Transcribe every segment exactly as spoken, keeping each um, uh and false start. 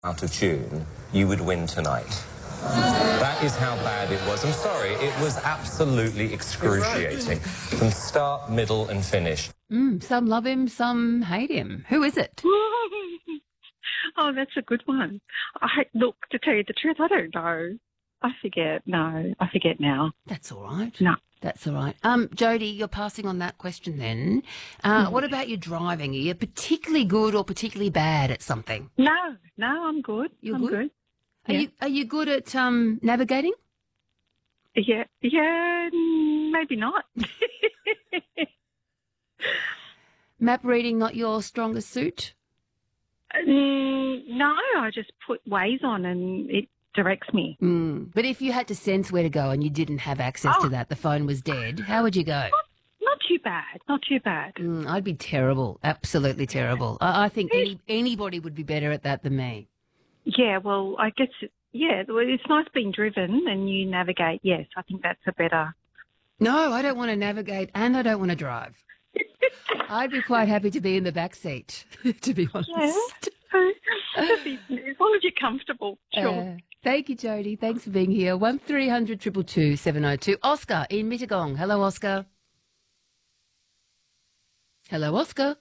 out of tune, you would win tonight. That is how bad it was. I'm sorry, it was absolutely excruciating from start, middle and finish. Mm, some love him, some hate him. Who is it? Oh, that's a good one. I look, to tell you the truth, I don't know. I forget. No, I forget now. That's all right. No. That's all right. Um, Jody, you're passing on that question then. Uh, mm. What about your driving? Are you particularly good or particularly bad at something? No, no, I'm good. You're I'm good? good. Are Yeah. you are you good at um navigating? Yeah, yeah, maybe not. Map reading not your strongest suit? Mm, no, I just put Waze on and it directs me. Mm. But if you had to sense where to go and you didn't have access Oh. to that, the phone was dead, how would you go? Not too bad, not too bad. Mm, I'd be terrible, absolutely terrible. I, I think any, anybody would be better at that than me. Yeah, well, I guess, yeah, well, it's nice being driven and you navigate. Yes, I think that's a better... No, I don't want to navigate and I don't want to drive. I'd be quite happy to be in the back seat, to be honest. Yeah. As long as you're comfortable, sure. Uh, thank you, Jody. Thanks for being here. one three hundred two two two seven oh two. Oscar in Mittagong. Hello, Oscar. Hello, Oscar.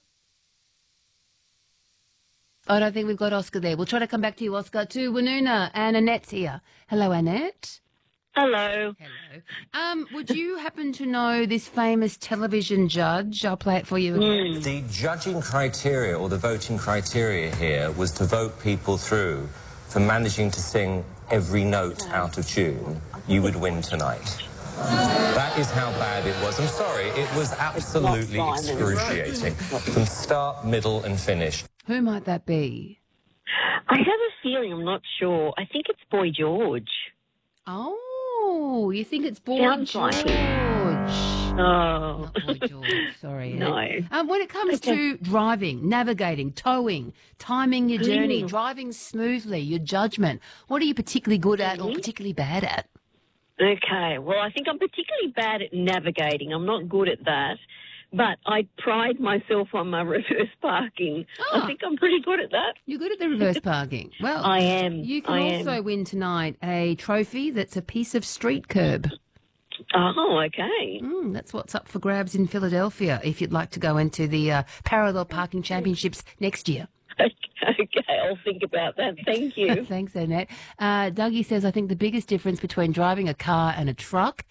I don't think we've got Oscar there. We'll try to come back to you, Oscar. To Woonona, and Annette's here. Hello, Annette. Hello. Hello. Um, would you happen to know this famous television judge? I'll play it for you again. Mm. The judging criteria or the voting criteria here was to vote people through for managing to sing every note out of tune. You would win tonight. That is how bad it was. I'm sorry, it was absolutely excruciating from start, middle and finish. Who might that be? I have a feeling, I'm not sure. I think it's Boy George. Oh, you think it's Boy Sounds George? like it. Oh. Not Boy George, sorry. No. Um, when it comes Okay. to driving, navigating, towing, timing your journey, Mm. driving smoothly, your judgment, what are you particularly good at or Mhm. particularly bad at? Okay, well, I think I'm particularly bad at navigating. I'm not good at that. But I pride myself on my reverse parking. Ah. I think I'm pretty good at that. You're good at the reverse parking. Well, I am. you can I also am. win tonight a trophy that's a piece of street curb. Oh, okay. Mm, that's what's up for grabs in Philadelphia if you'd like to go into the uh, Parallel Parking Championships next year. Okay, I'll think about that. Thank you. Thanks, Annette. Uh, Dougie says, I think the biggest difference between driving a car and a truck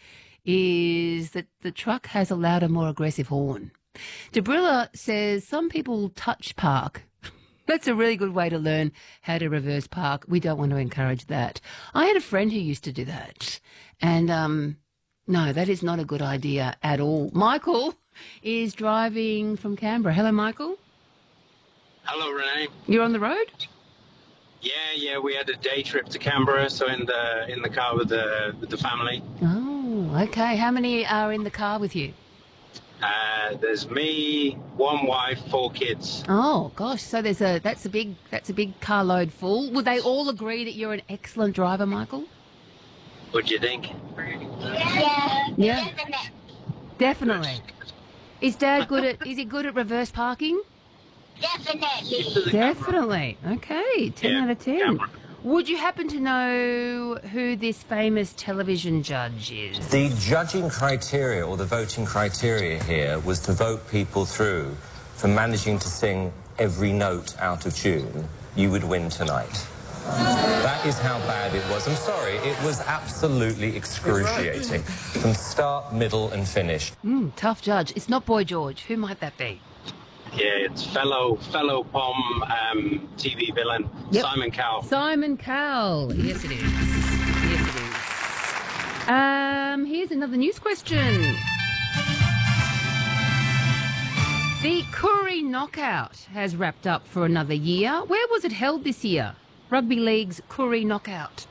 is that the truck has a louder, more aggressive horn. Debrilla says, some people touch park. That's a really good way to learn how to reverse park. We don't want to encourage that. I had a friend who used to do that. And, um, no, that is not a good idea at all. Michael is driving from Canberra. Hello, Michael. Hello, Renee. You're on the road? Yeah, yeah, we had a day trip to Canberra, so in the in the car with the with the family. Oh, okay. How many are in the car with you? Uh, there's me, one wife, four kids. Oh gosh, so there's a that's a big that's a big carload full. Would they all agree that you're an excellent driver, Michael? What do you think? Yeah. Yeah. Definitely. Is Dad good at is he good at reverse parking? Definitely. Definitely. Okay, ten Yeah, out of ten. camera. Would you happen to know who this famous television judge is? The judging criteria or the voting criteria here was to vote people through for managing to sing every note out of tune. You would win tonight. That is how bad it was. I'm sorry, it was absolutely excruciating from start, middle and finish. Mm, tough judge. It's not Boy George. Who might that be? Yeah, it's fellow fellow Pom um, T V villain Yep. Simon Cowell. Simon Cowell. Yes, it is. Yes, it is. Um, here's another news question. The Koori Knockout has wrapped up for another year. Where was it held this year? Rugby League's Koori Knockout.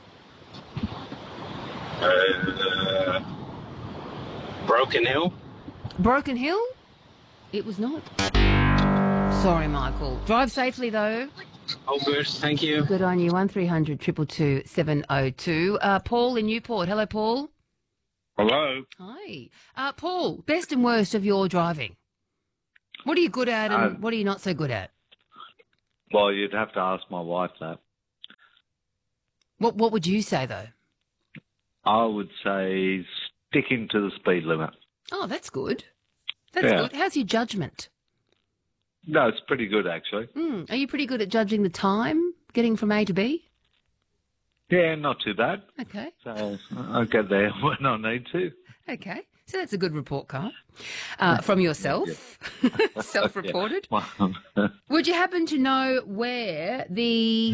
Uh, Broken Hill. Broken Hill? It was not. Sorry, Michael. Drive safely, though. Oh, good. Thank you. Good on you. one three hundred two two two seven oh two. Uh, Paul in Newport. Hello, Paul. Hello. Hi. Uh, Paul, best and worst of your driving. What are you good at and Uh, what are you not so good at? Well, you'd have to ask my wife that. What What would you say, though? I would say sticking to the speed limit. Oh, that's good. That's Yeah. good. How's your judgment? No, it's pretty good, actually. Mm. Are you pretty good at judging the time, getting from A to B? Yeah, not too bad. Okay. So I'll get there when I need to. Okay. So that's a good report card uh, from yourself, self-reported. Yeah. Would you happen to know where the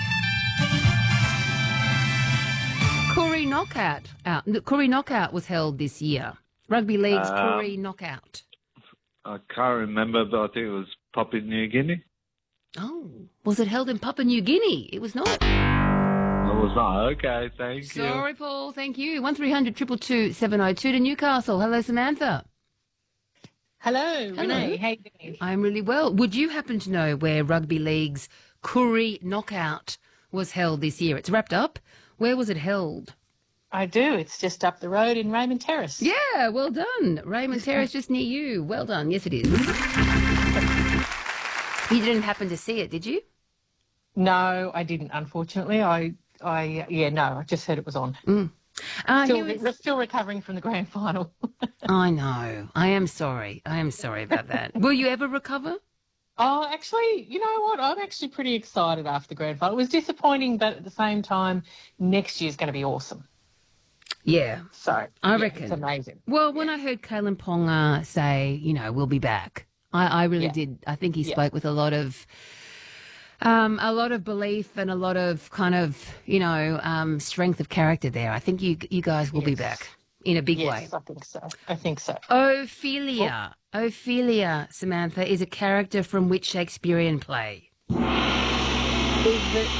Koori Knockout out, the Koori Knockout was held this year? Rugby League's Um, Koori Knockout. I can't remember, but I think it was Papua New Guinea. Oh, was it held in Papua New Guinea? It was not. I was not. Okay, thank you. Sorry, Paul. Thank you. One three hundred two two two seven oh two to Newcastle. Hello, Samantha. Hello, Renee. How you doing? I'm really well. Would you happen to know where Rugby League's Koori Knockout was held this year? It's wrapped up. Where was it held? I do. It's just up the road in Raymond Terrace. Yeah, well done. Raymond Terrace, just near you. Well done. Yes, it is. You didn't happen to see it, did you? No, I didn't. Unfortunately, I, I, yeah, no. I just heard it was on. Mm. Uh, Still, here is- we're still recovering from the grand final. I know. I am sorry. I am sorry about that. Will you ever recover? Oh, actually, you know what? I'm actually pretty excited after the grand final. It was disappointing, but at the same time, next year's going to be awesome. Yeah. So I yeah, reckon. it's amazing. Well, when I heard Kalen Ponga say, you know, we'll be back, I, I really Yeah. did. I think he Yeah. spoke with a lot of, um, a lot of belief and a lot of kind of, you know, um, strength of character there. I think you you guys will be Yes. back in a big way. Yes, I think so. I think so. Ophelia, Ophelia, Samantha, is a character from which Shakespearean play? Is it?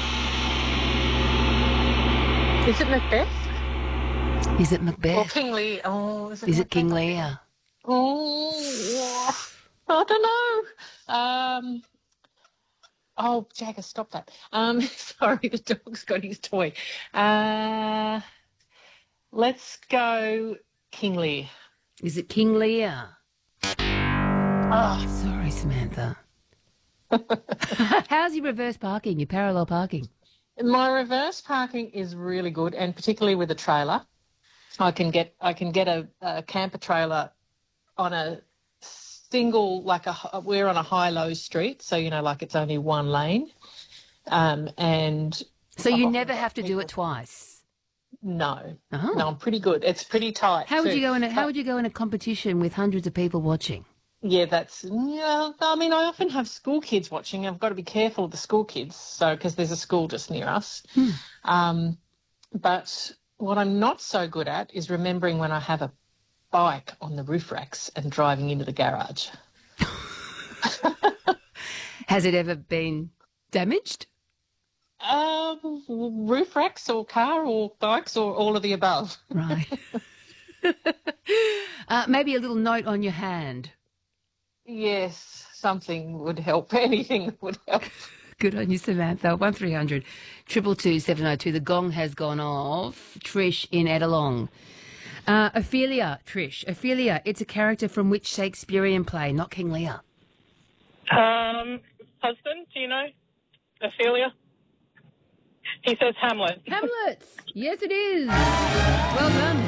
Is it Macbeth Is it or Macbeth? King Lear? Oh, is it? Is it King Macbeth? Lear? Oh, I don't know. Um, oh, Jagger, stop that. Um, sorry, the dog's got his toy. Uh, let's go King Lear. Is it King Lear? Oh, Sorry, Samantha. How's your reverse parking, your parallel parking? my reverse parking is really good, and particularly with a trailer. I can get I can get a, a camper trailer on a single, like a we're on a high-low street, so you know, like it's only one lane, um, and So you Oh, never have to do it twice. no, Oh. no, I'm pretty good. It's pretty tight. How would too. you go in a How But- would you go in a competition with hundreds of people watching? Yeah, that's yeah. I mean, I often have school kids watching. I've got to be careful of the school kids, so because there's a school just near us. Hmm. Um, but what I'm not so good at is remembering when I have a bike on the roof racks and driving into the garage. Has it ever been damaged? Um, roof racks or car or bikes or all of the above. Right. uh, maybe a little note on your hand. Yes, something would help. Anything would help. Good on you, Samantha. One three hundred two two two seven oh two. The gong has gone off. Trish in Edelong. Uh, Ophelia, Trish. Ophelia, it's a character from which Shakespearean play, not King Lear. Um, husband, do you know? Ophelia? He says Hamlet. Hamlet. Yes, it is. Well done.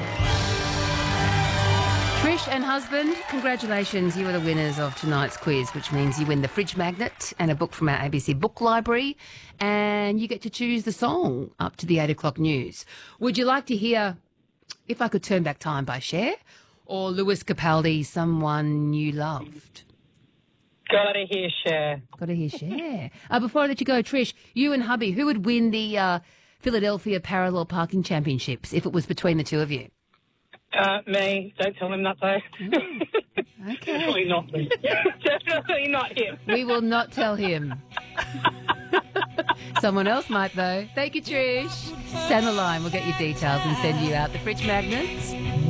Trish and husband, congratulations. You are the winners of tonight's quiz, which means you win the fridge magnet and a book from our A B C book library, and you get to choose the song up to the eight o'clock news. Would you like to hear If I Could Turn Back Time by Cher or Lewis Capaldi, Someone You Loved? Gotta hear Cher. Got to hear Cher. Uh, before I let you go, Trish, you and hubby, who would win the uh, Philadelphia Parallel Parking Championships if it was between the two of you? Uh, me. Don't tell him that, though. Okay. Definitely not me. Definitely not him. We will not tell him. Someone else might, though. Thank you, Trish. Stand the line. We'll get your details and send you out the fridge magnets.